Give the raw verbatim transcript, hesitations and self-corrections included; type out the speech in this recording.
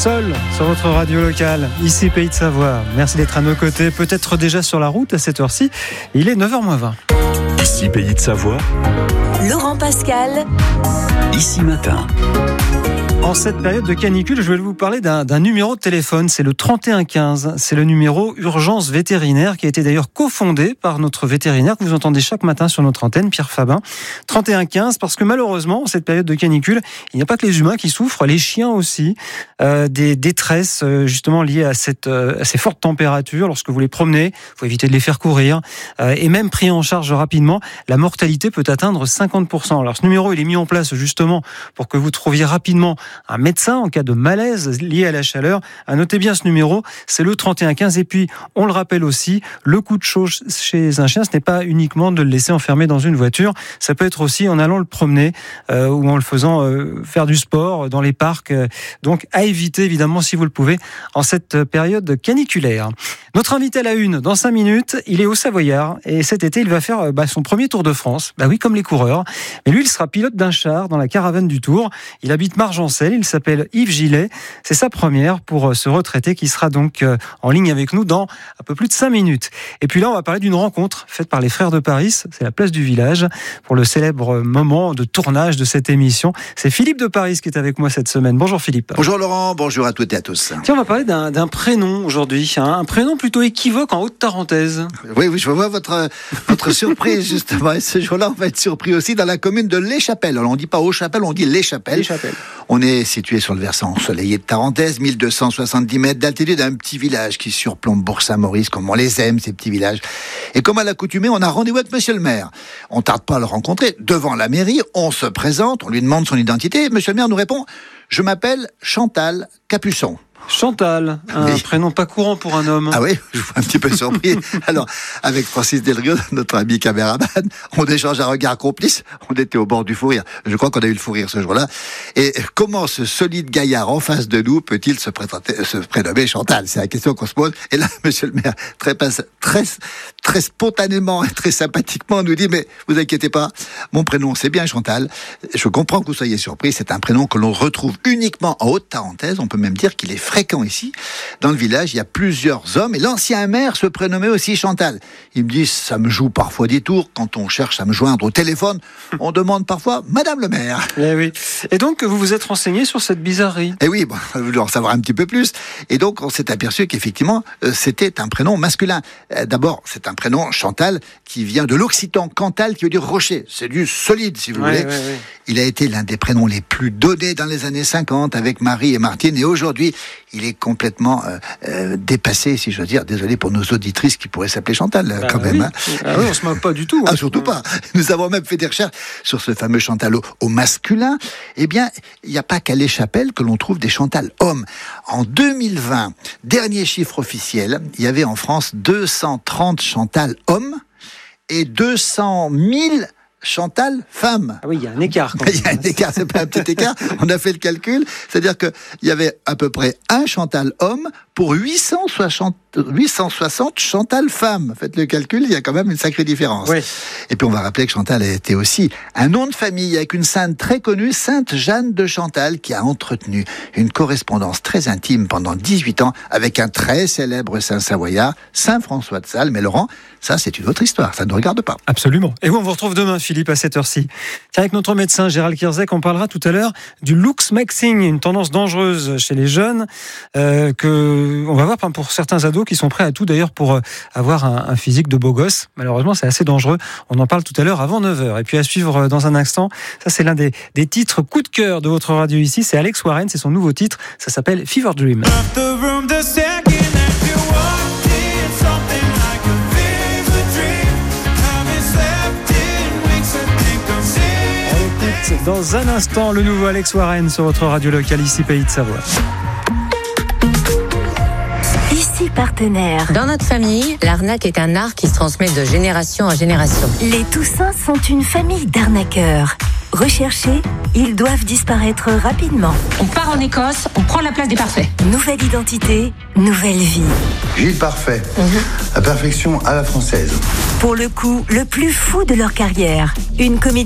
Seul sur votre radio locale, ici Pays de Savoie. Merci d'être à nos côtés, peut-être déjà sur la route à cette heure-ci. Il est neuf heures moins vingt. Ici Pays de Savoie. Laurent Pascal. Ici Matin. En cette période de canicule, je vais vous parler d'un, d'un numéro de téléphone, c'est le trente et un quinze. C'est le numéro urgence vétérinaire qui a été d'ailleurs cofondé par notre vétérinaire que vous entendez chaque matin sur notre antenne, Pierre Fabin. trente et un quinze parce que malheureusement, en cette période de canicule, il n'y a pas que les humains qui souffrent, les chiens aussi, euh, des détresses euh, justement liées à, cette, euh, à ces fortes températures. Lorsque vous les promenez, il faut éviter de les faire courir euh, et même pris en charge rapidement, la mortalité peut atteindre cinquante pour cent. Alors ce numéro, il est mis en place justement pour que vous trouviez rapidement un médecin en cas de malaise lié à la chaleur. À noter bien ce numéro, c'est le trente et un quinze. Et puis, on le rappelle aussi, le coup de chaud chez un chien, ce n'est pas uniquement de le laisser enfermé dans une voiture. Ça peut être aussi en allant le promener euh, ou en le faisant euh, faire du sport dans les parcs. Donc, à éviter évidemment si vous le pouvez en cette période caniculaire. Notre invité à la une, dans cinq minutes, il est au Savoyard et cet été, il va faire bah, son premier Tour de France. Bah oui, comme les coureurs. Mais lui, il sera pilote d'un char dans la caravane du Tour. Il habite Margencel. Il s'appelle Yves Gillet. C'est sa première pour se retraiter qui sera donc en ligne avec nous dans un peu plus de cinq minutes. Et puis là, on va parler d'une rencontre faite par les Frères de Paris. C'est la place du village pour le célèbre moment de tournage de cette émission. C'est Philippe de Paris qui est avec moi cette semaine. Bonjour Philippe. Bonjour Laurent, bonjour à toutes et à tous. Tiens, on va parler d'un, d'un prénom aujourd'hui, hein, un prénom plutôt équivoque en Haute-Tarentaise. Oui, oui, je vois votre, votre surprise justement. Et ce jour-là, on va être surpris aussi dans la commune de Les Chapelles. Alors on ne dit pas Haut-Chapelle, on dit Les Chapelles. Les Chapelles. On est situé sur le versant ensoleillé de Tarentaise, mille deux cent soixante-dix mètres d'altitude, un petit village qui surplombe Bourg-Saint-Maurice, comme on les aime, ces petits villages. Et comme à l'accoutumée, on a rendez-vous avec monsieur le maire. On tarde pas à le rencontrer. Devant la mairie, on se présente, on lui demande son identité. Monsieur le maire nous répond « Je m'appelle Chantal Capuçon ». Chantal, un oui. prénom pas courant pour un homme. Ah oui, je suis un petit peu surpris. Alors, avec Francis Delrieux, notre ami caméraman, on échange un regard complice. On était au bord du fou rire. Je crois qu'on a eu le fou rire ce jour-là. Et comment ce solide gaillard en face de nous peut-il se, pré- se prénommer Chantal ? C'est la question qu'on se pose. Et là, monsieur le maire, très, très, très spontanément et très sympathiquement, nous dit « Mais vous inquiétez pas, mon prénom, c'est bien Chantal. Je comprends que vous soyez surpris. C'est un prénom que l'on retrouve uniquement en Haute-Tarentaise. On peut même dire qu'il est fréquent ici. Dans le village, il y a plusieurs hommes et l'ancien maire se prénommait aussi Chantal. Il me dit, ça me joue parfois des tours. Quand on cherche à me joindre au téléphone, on demande parfois Madame le maire. Eh oui. Et donc, vous vous êtes renseigné sur cette bizarrerie. Eh oui, bon, vous voulez en savoir un petit peu plus. Et donc, on s'est aperçu qu'effectivement, euh, c'était un prénom masculin. Euh, d'abord, c'est un prénom Chantal qui vient de l'occitan Cantal, qui veut dire rocher. C'est du solide, si vous ouais, voulez. Ouais, ouais. Il a été l'un des prénoms les plus donnés dans les années cinquante avec Marie et Martine. Et aujourd'hui, il est complètement euh, euh, dépassé, si je veux dire. Désolé pour nos auditrices qui pourraient s'appeler Chantal, bah, quand même. Oui. Hein. Ah oui, on se moque pas du tout. Ah, surtout pas. Nous avons même fait des recherches sur ce fameux Chantal au, au masculin. Eh bien, il n'y a pas qu'à Les Chapelles que l'on trouve des Chantal hommes. En deux mille vingt, dernier chiffre officiel, il y avait en France deux cent trente Chantal hommes et deux cent mille Chantal femme. Ah oui, il y a un écart. Il y a un écart, c'est pas un petit écart. On a fait le calcul, c'est-à-dire que il y avait à peu près un Chantal homme pour huit cent soixante, huit cent soixante Chantal femmes. Faites le calcul, il y a quand même une sacrée différence. Oui. Et puis on va rappeler que Chantal a été aussi un nom de famille avec une sainte très connue, Sainte Jeanne de Chantal, qui a entretenu une correspondance très intime pendant dix-huit ans avec un très célèbre saint savoyard, Saint François de Sales. Mais Laurent, ça c'est une autre histoire, ça ne nous regarde pas. Absolument. Et vous, on vous retrouve demain, Philippe, à cette heure-ci. Tiens, avec notre médecin Gérald Kierzek, on parlera tout à l'heure du looksmaxing, une tendance dangereuse chez les jeunes, euh, que on va voir pour certains ados qui sont prêts à tout d'ailleurs pour avoir un, un physique de beau gosse. Malheureusement, c'est assez dangereux. On en parle tout à l'heure avant neuf heures. Et puis à suivre dans un instant, ça c'est l'un des, des titres coup de cœur de votre radio ici. C'est Alex Warren, c'est son nouveau titre. Ça s'appelle Fever Dream. Dans un instant, le nouveau Alex Warren sur votre radio locale ici Pays de Savoie. Ici partenaire. Dans notre famille, l'arnaque est un art qui se transmet de génération en génération. Les Toussins sont une famille d'arnaqueurs. Recherchés, ils doivent disparaître rapidement. On part en Écosse, on prend la place des parfaits. Nouvelle identité, nouvelle vie. Gilles Parfait, mm-hmm. La perfection à la française. Pour le coup, le plus fou de leur carrière, une comédie